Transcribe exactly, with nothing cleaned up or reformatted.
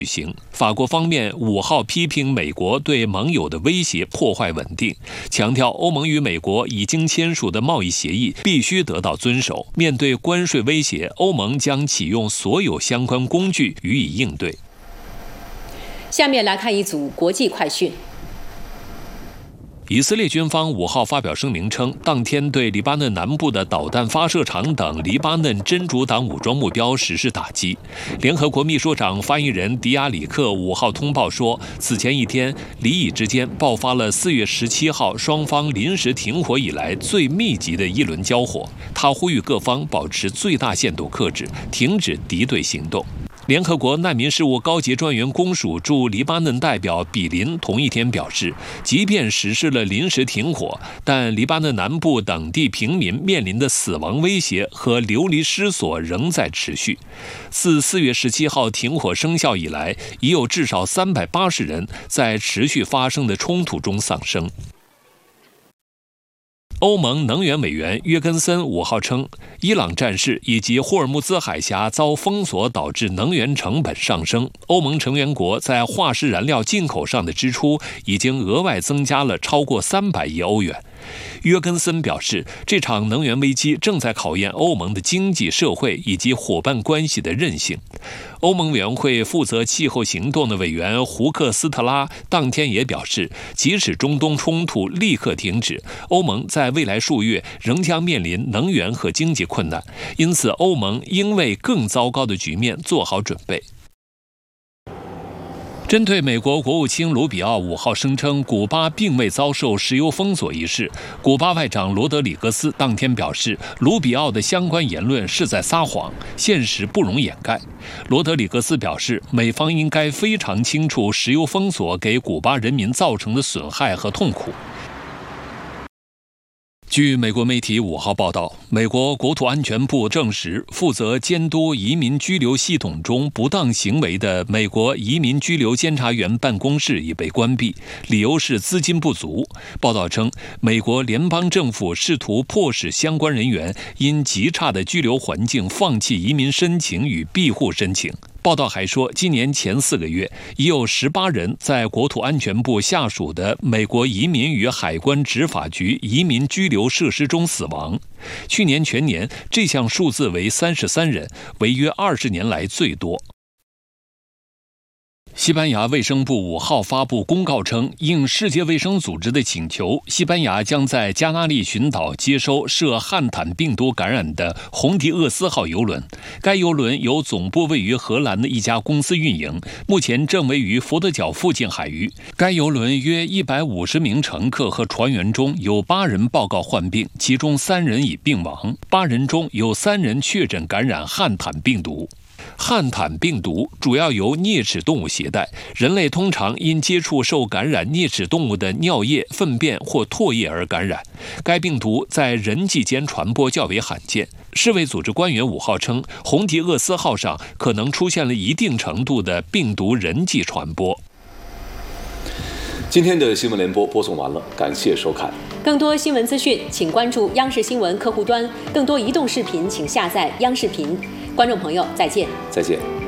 举行。法国方面五号批评美国对盟友的威胁破坏稳定，强调欧盟与美国已经签署的贸易协议必须得到遵守。面对关税威胁，欧盟将启用所有相关工具予以应对。 下面来看一组国际快讯。 以色列军方五号发表声明称，当天对黎巴嫩南部的导弹发射场等黎巴嫩真主党武装目标实施打击。联合国秘书长发言人迪亚里克五号通报说，此前一天黎以之间爆发了四月十七号双方临时停火以来最密集的一轮交火。他呼吁各方保持最大限度克制，停止敌对行动。联合国难民事务高级专员公署驻黎巴嫩代表比林同一天表示，即便实施了临时停火，但黎巴嫩南部等地平民面临的死亡威胁和流离失所仍在持续。自四月十七号停火生效以来，已有至少三百八十人在持续发生的冲突中丧生。欧盟能源委员约根森五号称，伊朗战事以及霍尔木兹海峡遭封锁导致能源成本上升，欧盟成员国在化石燃料进口上的支出已经额外增加了超过三百亿欧元。约根森表示，这场能源危机正在考验欧盟的经济社会以及伙伴关系的韧性。欧盟委员会负责气候行动的委员胡克斯特拉当天也表示，即使中东冲突立刻停止，欧盟在未来数月仍将面临能源和经济困难，因此欧盟应为更糟糕的局面做好准备。针对美国国务卿卢比奥五号声称古巴并未遭受石油封锁一事，古巴外长罗德里格斯当天表示，卢比奥的相关言论是在撒谎，现实不容掩盖。罗德里格斯表示，美方应该非常清楚石油封锁给古巴人民造成的损害和痛苦。据美国媒体五号报道，美国国土安全部证实，负责监督移民居留系统中不当行为的美国移民居留监察员办公室已被关闭，理由是资金不足。报道称，美国联邦政府试图迫使相关人员因极差的居留环境放弃移民申请与庇护申请。报道还说，今年前四个月，已有十八人在国土安全部下属的美国移民与海关执法局移民居留设施中死亡。去年全年这项数字为三十三人，为约二十年来最多。西班牙卫生部五号发布公告称，应世界卫生组织的请求，西班牙将在加那利群岛接收涉汉坦病毒感染的红迪厄斯号邮轮。该邮轮由总部位于荷兰的一家公司运营，目前正位于佛得角附近海域。该邮轮约一百五十名乘客和船员中有八人报告患病，其中三人已病亡，八人中有三人确诊感染汉坦病毒。汉坦病毒主要由啮齿动物携带，人类通常因接触受感染啮齿动物的尿液、粪便或唾液而感染。该病毒在人际间传播较为罕见。世卫组织官员五号称，红迪厄斯号上可能出现了一定程度的病毒人际传播。 今天的新闻联播播送完了，感谢收看。 更多新闻资讯，请关注央视新闻客户端。更多移动视频，请下载央视频。观众朋友，再见。 再见。